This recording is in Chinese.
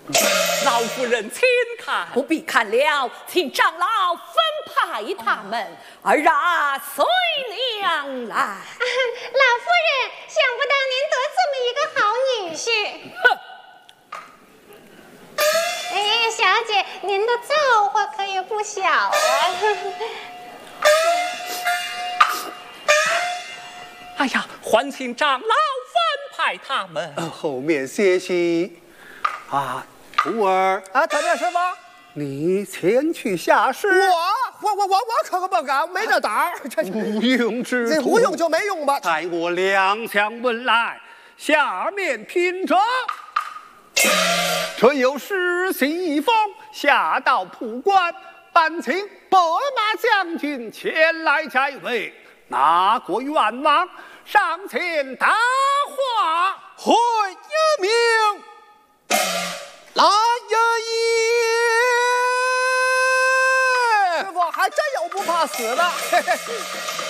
老夫人请看。 不必看了，请长老分派他们，儿啊随娘来。 老夫人，想不到您得这么一个好女婿。哎，小姐，您的造化可也不小啊。 哎呀，还请长老分派他们。 后面歇息。啊，徒儿啊，他这什么？ 你前去下士。 我可不敢，没这胆儿。 无用之徒， 这无用就没用吧。 待我两相问来，下面拼着。这有诗信一封，下到蒲关，办请白马将军前来加位，拿过愿望，上前答话。 回一命，来也！师傅还真有不怕死的。